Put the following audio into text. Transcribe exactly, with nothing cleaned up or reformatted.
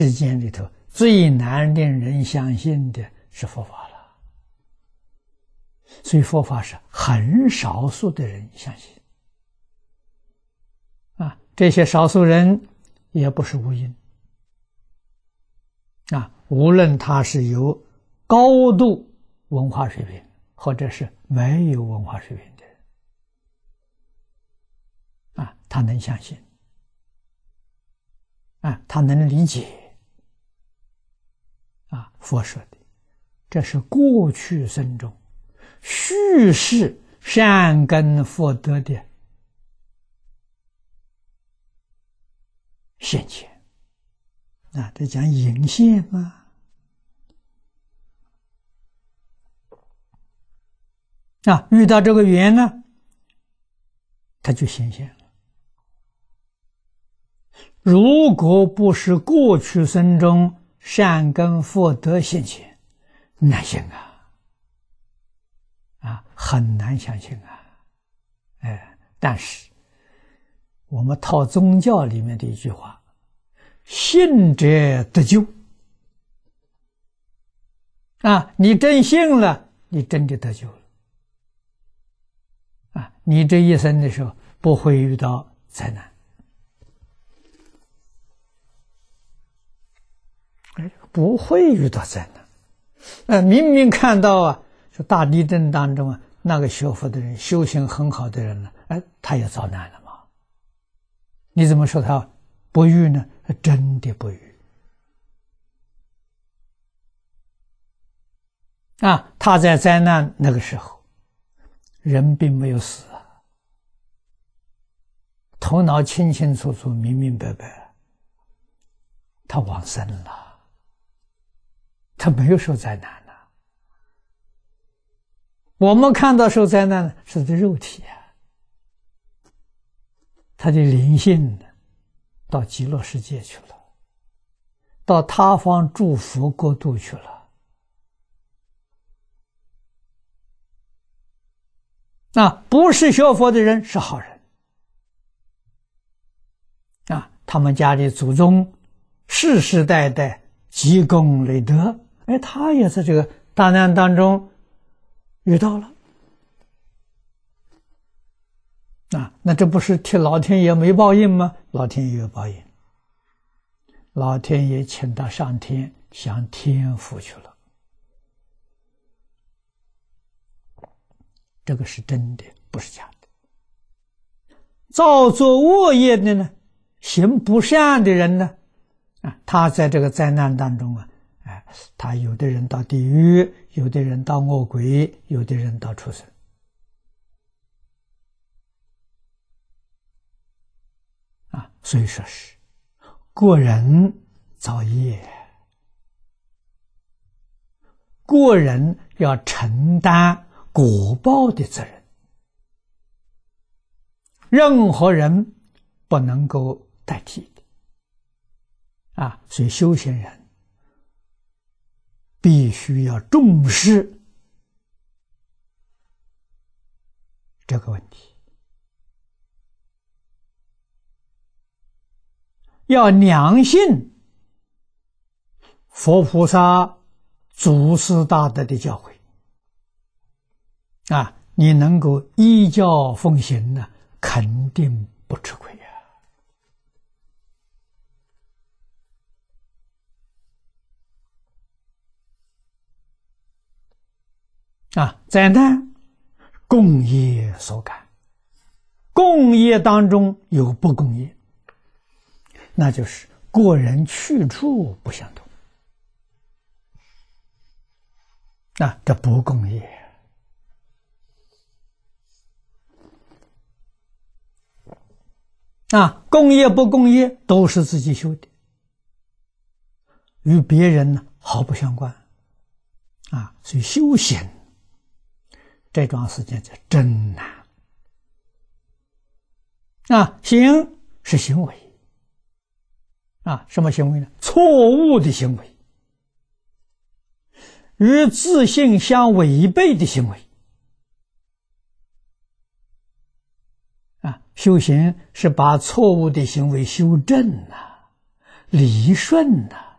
世间里头最难令人相信的是佛法了，所以佛法是很少数的人相信啊，这些少数人也不是无因啊，无论他是有高度文化水平，或者是没有文化水平的人啊，他能相信啊，他能理解啊，佛说的，这是过去生中蓄世善根福德的现前啊，这讲引现嘛啊，遇到这个缘呢，它就显现了。如果不是过去生中善根福德现前，难信啊，啊，很难相信啊，哎，但是我们套宗教里面的一句话：“信者得救。”啊，你真信了，你真的得救了。啊，你这一生的时候不会遇到灾难。不会遇到灾难，呃，明明看到啊，说大地震当中啊，那个学佛的人、修行很好的人呢，哎，他也遭难了嘛？你怎么说他不遇呢？真的不遇啊！他在灾难那个时候，人并没有死啊，头脑清清楚楚、明明白白，他往生了。他没有受灾难了。我们看到受灾难是的肉体啊，他的灵性到极乐世界去了，到他方诸佛国度去了。那不是学佛的人是好人啊，他们家里祖宗世世代代积功累德。哎，他也在这个大难当中遇到了啊，那这不是替老天爷没报应吗？老天爷有报应，老天爷请他上天享天福去了，这个是真的，不是假的。造作恶业的呢，行不善的人呢，啊，他在这个灾难当中啊。哎，他有的人到地狱，有的人到恶鬼，有的人到畜生啊，所以说是过人造业，过人要承担果报的责任，任何人不能够代替的啊，所以修行人必须要重视这个问题，要良信佛菩萨祖师大德的教诲啊，你能够依教奉行呢，肯定不吃亏呀。啊，灾难共业所感，共业当中有不共业，那就是过人去处不相同啊，这不共业啊，共业不共业都是自己修的，与别人呢毫不相关啊，所以修行这桩事情就真难啊！行是行为啊，什么行为呢？错误的行为，与自信相违背的行为啊！修行是把错误的行为修正啊，理顺啊。